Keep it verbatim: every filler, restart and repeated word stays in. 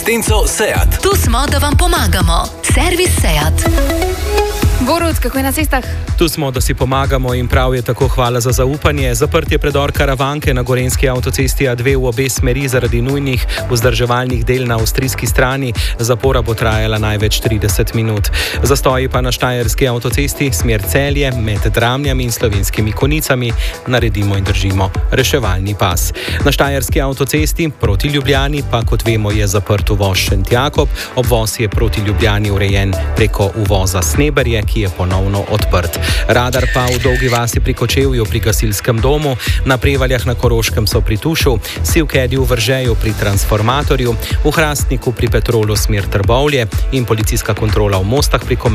Tenco Seat. Tu smo, da vam pomagamo. Servis Seat. Borut, kako je na cestah? Tu smo, da si pomagamo in prav je tako, hvala za zaupanje. Zaprt je predor Karavanke na gorenjski avtocesti A dve v obe smeri zaradi nujnih vzdrževalnih del na avstrijski strani. Zapora bo trajala največ trideset minut. Zastoji pa na štajerski avtocesti smer Celje med Dramljami in Slovenskimi Konicami. Naredimo in držimo reševalni pas. Na štajerski avtocesti proti Ljubljani pa, kot vemo, je zaprt uvoz Šentjakob. Obvoz je proti Ljubljani urejen preko uvoza Sneberje, ki je ponovno odprt. Radar pa v Dolgi vasi pri Kočevju pri gasilskem domu, na Prevaljah na Koroškem so pri Tušu, Sivkedi v Vržeju pri transformatorju, v Hrastniku pri Petrolu smer Trbovlje in policijska kontrola v Mostah pri